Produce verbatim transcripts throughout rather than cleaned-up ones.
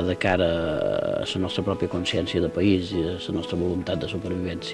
de cara a la nostra pròpia consciència de país i a la nostra voluntat de supervivència.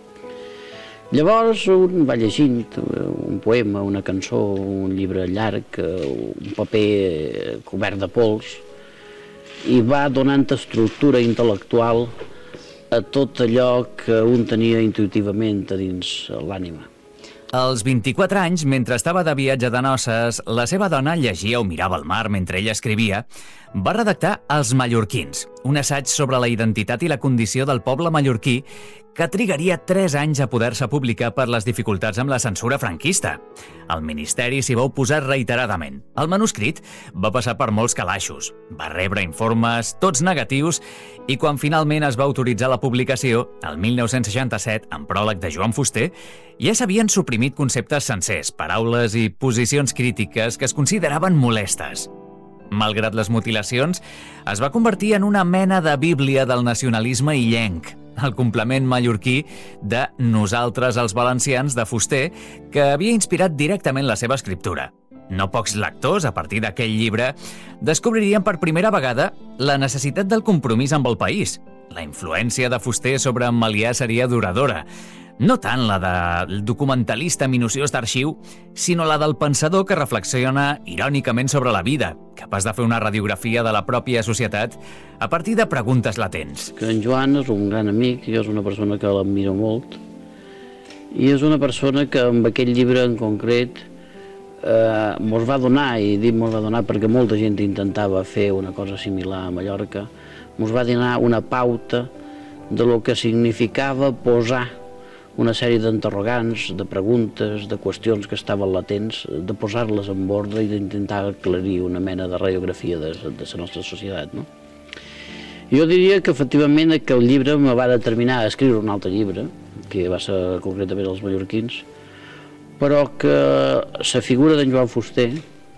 Llavors un va llegint un poema, una cançó, un llibre llarg, un paper cobert de pols, i va donant estructura intel·lectual a tot allò que un tenia intuïtivament a dins l'ànima. Als vint-i-quatre anys, mentre estava de viatge de noces, la seva dona llegia o mirava el mar mentre ella escrivia, va redactar Els mallorquins, un assaig sobre la identitat i la condició del poble mallorquí que trigaria tres anys a poder-se publicar per les dificultats amb la censura franquista. El Ministeri s'hi va oposar reiteradament. El manuscrit va passar per molts calaixos, va rebre informes, tots negatius, i quan finalment es va autoritzar la publicació, el mil nou-cents seixanta-set, en pròleg de Joan Fuster, ja s'havien suprimit conceptes sencers, paraules i posicions crítiques que es consideraven molestes. Malgrat les mutilacions, es va convertir en una mena de bíblia del nacionalisme illenc, el complement mallorquí de Nosaltres els valencians de Fuster, que havia inspirat directament la seva escriptura. No pocs lectors, a partir d'aquell llibre, descobririen per primera vegada la necessitat del compromís amb el país. La influència de Fuster sobre en Melià seria duradora. No tant la del documentalista minuciós d'arxiu, sinó la del pensador que reflexiona irònicament sobre la vida, capaç de fer una radiografia de la pròpia societat a partir de preguntes latents. Que en Joan és un gran amic, jo és una persona que l'admiro molt, i és una persona que amb aquell llibre en concret eh, mos va donar, i dic mos va donar perquè molta gent intentava fer una cosa similar a Mallorca, mos va donar una pauta de lo que significava posar una sèrie d'interrogants, de preguntes, de qüestions que estaven latents, de posar-les en ordre i d'intentar aclarir una mena de radiografia de, de la nostra societat, no? Jo diria que efectivament aquell llibre me va determinar a escriure un altre llibre, que va ser concretament Els mallorquins, però que la figura d'en Joan Fuster,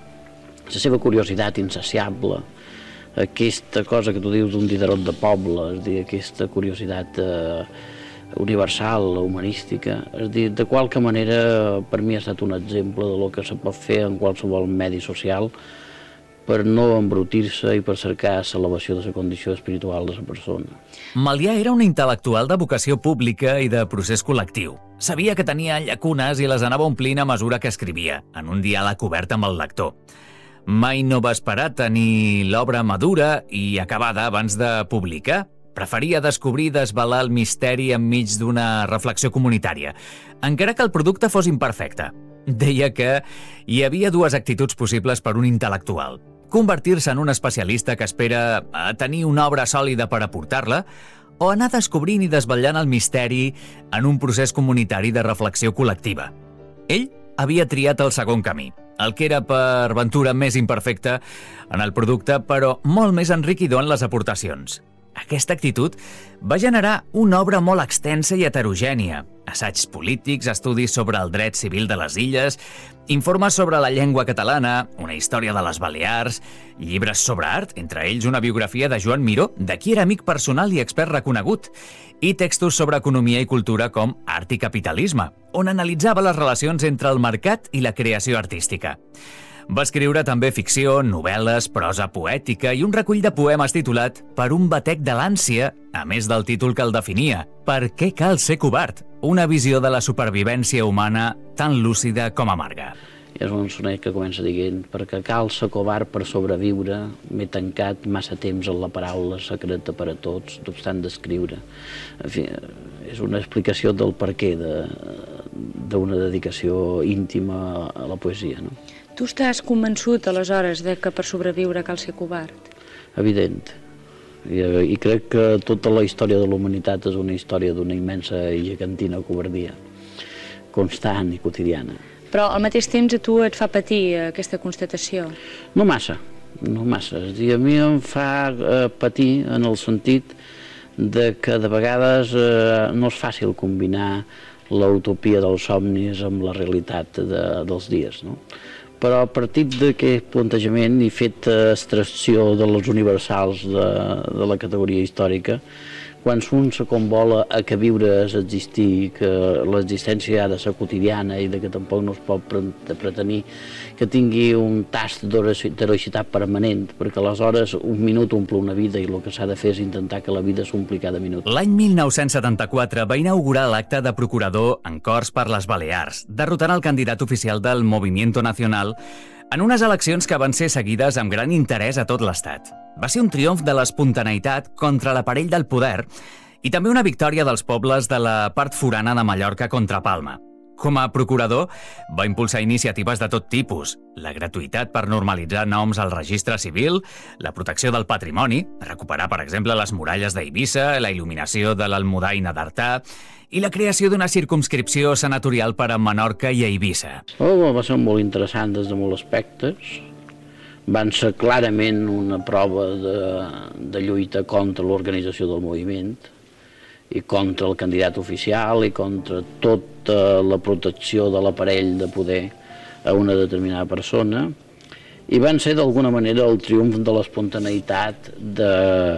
la seva curiositat insaciable, aquesta cosa que tu dius d'un diderot de poble, és a dir, aquesta curiositat eh, universal, humanística, és a dir, de qualque manera per mi ha estat un exemple de lo que se pot fer en qualsevol medi social per no embrutir-se i per cercar l'elevació de la condició espiritual de la persona. Melià era un intel·lectual de vocació pública i de procés col·lectiu. Sabia que tenia llacunes i les anava omplint a mesura que escrivia, en un diàleg obert amb el lector. Mai no va esperar tenir l'obra madura i acabada abans de publicar. Preferia descobrir i desvelar el misteri enmig d'una reflexió comunitària, encara que el producte fos imperfecte. Deia que hi havia dues actituds possibles per un intel·lectual. Convertir-se en un especialista que espera a tenir una obra sòlida per aportar-la, o anar descobrint i desvetllant el misteri en un procés comunitari de reflexió col·lectiva. Ell havia triat el segon camí, el que era per ventura més imperfecte en el producte, però molt més enriquidor en les aportacions. Aquesta actitud va generar una obra molt extensa i heterogènia. Assaigs polítics, estudis sobre el dret civil de les illes, informes sobre la llengua catalana, una història de les Balears, llibres sobre art, entre ells una biografia de Joan Miró, de qui era amic personal i expert reconegut, i textos sobre economia i cultura com Art i capitalisme, on analitzava les relacions entre el mercat i la creació artística. Va escriure també ficció, novel·les, prosa poètica i un recull de poemes titulat Per un batec de l'ànsia, a més del títol que el definia, Per què cal ser covard? Una visió de la supervivència humana tan lúcida com amarga. És un sonet que comença dient perquè cal ser covard per sobreviure, m'he tancat massa temps en la paraula secreta per a tots, no obstant d'escriure. En fi, és una explicació del perquè d'una dedicació íntima a la poesia, no? Tu estàs convençut, aleshores, de que per sobreviure cal ser covard? Evident. I, i crec que tota la història de la humanitat és una història d'una immensa i gegantina covardia, constant i quotidiana. Però al mateix temps a tu et fa patir aquesta constatació? No massa, no massa. És a dir, a mi em fa eh, patir en el sentit de que de vegades eh, no és fàcil combinar l'utopia dels somnis amb la realitat de, dels dies, no? Però a partir d'aquest plantejament i fet extracció de les universals de, de la categoria històrica, quan un se convola a que viure és existir, que l'existència ha de ser quotidiana i de que tampoc no es pot pretenir que tingui un tast d'heroïcitat permanent, perquè aleshores un minut omple una vida i el que s'ha de fer és intentar que la vida s'ompli cada minut. L'any mil nou-cents setanta-quatre va inaugurar l'acte de procurador en Corts per les Balears, derrotant el candidat oficial del Movimiento Nacional en unes eleccions que van ser seguides amb gran interès a tot l'Estat. Va ser un triomf de l'espontaneïtat contra l'aparell del poder i també una victòria dels pobles de la part forana de Mallorca contra Palma. Com a procurador, va impulsar iniciatives de tot tipus: la gratuïtat per normalitzar noms al registre civil, la protecció del patrimoni, recuperar, per exemple, les muralles d'Eivissa, la il·luminació de l'Almudaina d'Artà i la creació d'una circumscripció senatorial per a Menorca i Eivissa. Oh, va ser molt interessant des de molts aspectes. Van ser clarament una prova de, de lluita contra l'organització del moviment i contra el candidat oficial i contra tota la protecció de l'aparell de poder a una determinada persona, i van ser d'alguna manera el triomf de l'espontaneïtat, de,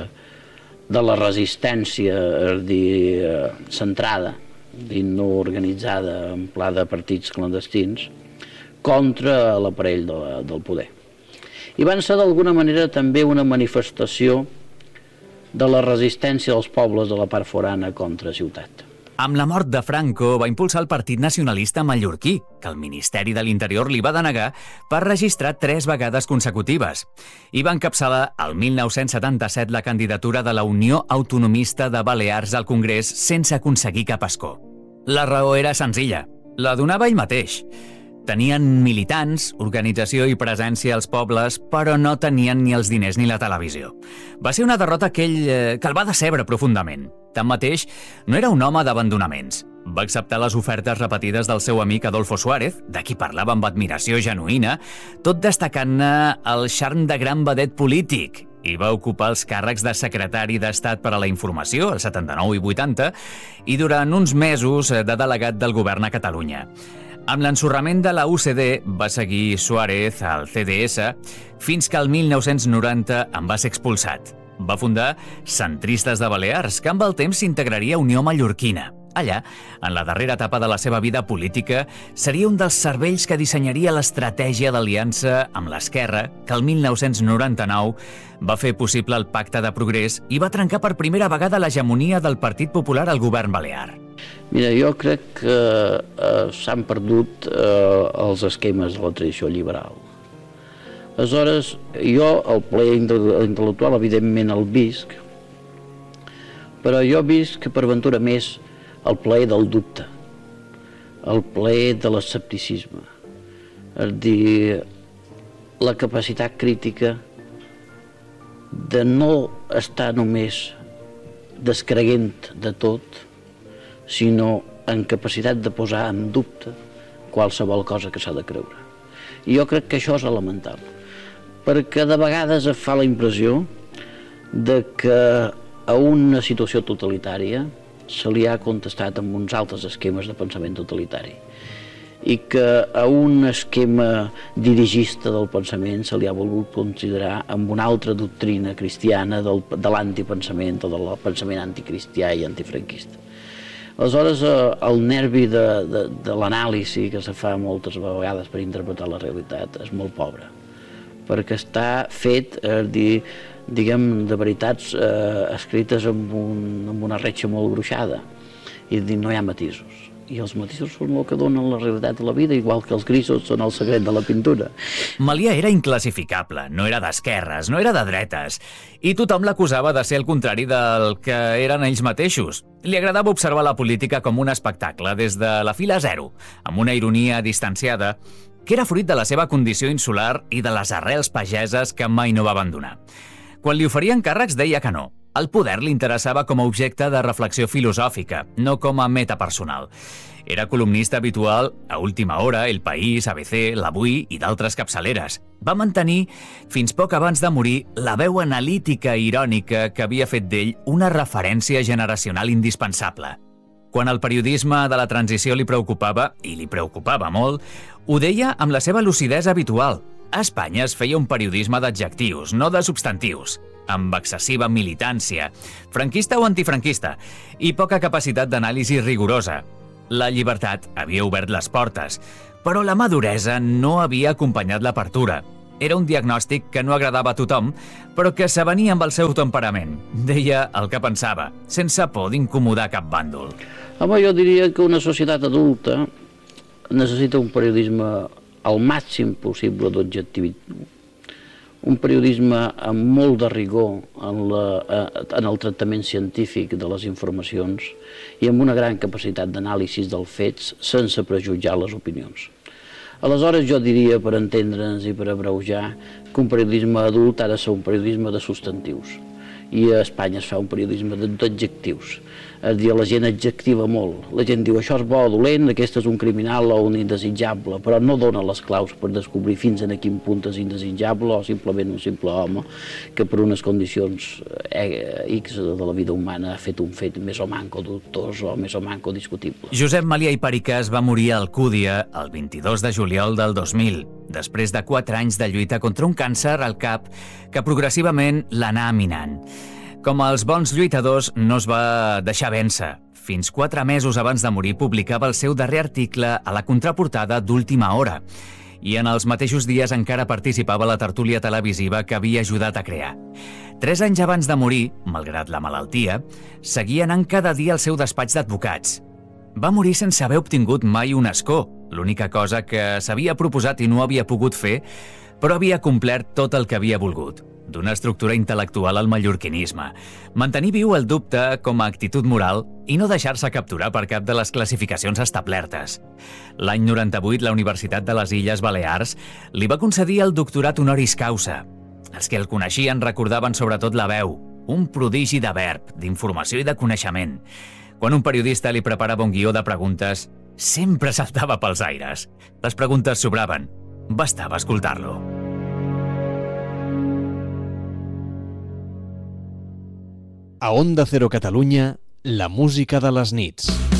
de la resistència, és dir, centrada, dir, no organitzada en pla de partits clandestins, contra l'aparell de, del poder. I van ser d'alguna manera també una manifestació de la resistència dels pobles de la part forana contra la ciutat. Amb la mort de Franco va impulsar el Partit Nacionalista Mallorquí, que el Ministeri de l'Interior li va denegar per registrar tres vegades consecutives, i va encapçalar el mil nou-cents setanta-set la candidatura de la Unió Autonomista de Balears al Congrés sense aconseguir cap escó. La raó era senzilla, la donava ell mateix. Tenien militants, organització i presència als pobles, però no tenien ni els diners ni la televisió. Va ser una derrota que ell, eh, que el va decebre profundament. Tanmateix, no era un home d'abandonaments. Va acceptar les ofertes repetides del seu amic Adolfo Suárez, de qui parlava amb admiració genuïna, tot destacant-ne el charm de gran vedet polític, i va ocupar els càrrecs de secretari d'Estat per a la Informació, el setanta-nou i vuitanta, i durant uns mesos de delegat del govern a Catalunya. Amb l'ensorrament de la U C D va seguir Suárez al C D S fins que el mil nou-cents noranta en va ser expulsat. Va fundar Centristes de Balears, que amb el temps s'integraria a Unió Mallorquina. Allà, en la darrera etapa de la seva vida política, seria un dels cervells que dissenyaria l'estratègia d'aliança amb l'esquerra, que el mil nou-cents noranta-nou va fer possible el Pacte de Progrés i va trencar per primera vegada l'hegemonia del Partit Popular al govern balear. Mira, jo crec que eh, s'han perdut eh, els esquemes de la tradició liberal. Aleshores, jo el plaer intel·lectual evidentment el visc, però jo visc per ventura més el plaer del dubte, el plaer de l'escepticisme, és dir, la capacitat crítica de no estar només descreguent de tot, sinó en capacitat de posar en dubte qualsevol cosa que s'ha de creure. I jo crec que això és elemental, perquè de vegades es fa la impressió de que a una situació totalitària se li ha contestat amb uns altres esquemes de pensament totalitari i que a un esquema dirigista del pensament se li ha volgut considerar amb una altra doctrina cristiana del, de l'antipensament o del pensament anticristià i antifranquista. Aleshores, el nervi de, de, de l'anàlisi que se fa moltes vegades per interpretar la realitat és molt pobre, perquè està fet, és dir, diguem, de veritats eh, escrites amb, un, amb una retxa molt gruixada, i dir, no hi ha matisos. I els matisos són el que donen la realitat a la vida, igual que els grisos són el secret de la pintura. Melià era inclassificable, no era d'esquerres, no era de dretes, i tothom l'acusava de ser el contrari del que eren ells mateixos. Li agradava observar la política com un espectacle des de la fila zero, amb una ironia distanciada, que era fruit de la seva condició insular i de les arrels pageses que mai no va abandonar. Quan li oferien càrrecs deia que no. El poder li interessava com a objecte de reflexió filosòfica, no com a meta personal. Era columnista habitual a Última Hora, El País, A B C, L'Avui i d'altres capçaleres. Va mantenir, fins poc abans de morir, la veu analítica i irònica que havia fet d'ell una referència generacional indispensable. Quan el periodisme de la transició li preocupava, i li preocupava molt, ho deia amb la seva lucidesa habitual. A Espanya es feia un periodisme d'adjectius, no de substantius. amb excessiva militància, franquista o antifranquista, i poca capacitat d'anàlisi rigorosa. La llibertat havia obert les portes, però la maduresa no havia acompanyat l'apertura. Era un diagnòstic que no agradava a tothom, però que s'avenia amb el seu temperament. Deia el que pensava, sense por d'incomodar cap bàndol. Home, jo diria que una societat adulta necessita un periodisme al màxim possible d'objectivitat, un periodisme amb molt de rigor en, la, en el tractament científic de les informacions i amb una gran capacitat d'anàlisi dels fets sense prejutjar les opinions. Aleshores jo diria, per entendre'ns i per abreujar, que un periodisme adult ha de ser un periodisme de substantius i a Espanya es fa un periodisme d'adjectius. És a dir, la gent adjectiva molt. La gent diu això és bo o dolent, aquest és un criminal o un indesitjable, però no dona les claus per descobrir fins a quin punt és indesitjable o simplement un simple home que per unes condicions X de la vida humana ha fet un fet més o manco dubtós o més o manco discutible. Josep Malià i Pericas va morir a Alcúdia el vint-i-dos de juliol del dos mil, després de quatre anys de lluita contra un càncer al cap que progressivament l'anà minant. Com els bons lluitadors, no es va deixar vèncer. Fins quatre mesos abans de morir publicava el seu darrer article a la contraportada d'Última Hora. I en els mateixos dies encara participava a la tertúlia televisiva que havia ajudat a crear. Tres anys abans de morir, malgrat la malaltia, seguia anant cada dia al seu despatx d'advocats. Va morir sense haver obtingut mai un escó, l'única cosa que s'havia proposat i no havia pogut fer, però havia complert tot el que havia volgut. D'una estructura intel·lectual al mallorquinisme, mantenir viu el dubte com a actitud moral i no deixar-se capturar per cap de les classificacions establertes. L'any noranta-vuit, la Universitat de les Illes Balears li va concedir el doctorat honoris causa. Els que el coneixien recordaven sobretot la veu, un prodigi de verb, d'informació i de coneixement. Quan un periodista li preparava un guió de preguntes, sempre saltava pels aires. Les preguntes sobraven. Bastava escoltar-lo. A Onda Cero Catalunya, la música de les nits.